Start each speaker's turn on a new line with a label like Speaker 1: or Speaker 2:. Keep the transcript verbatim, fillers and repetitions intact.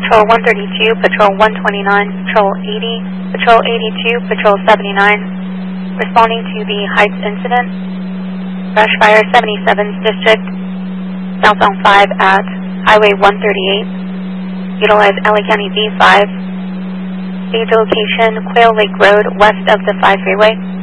Speaker 1: Patrol one thirty-two, Patrol one twenty-nine, Patrol eighty, Patrol eighty-two, Patrol seventy-nine, responding to the Heights incident. Brush Fire seventy-seventh District, southbound five at Highway one thirty-eight. Utilize L A County V five. Stage location, Quail Lake Road, west of the five freeway.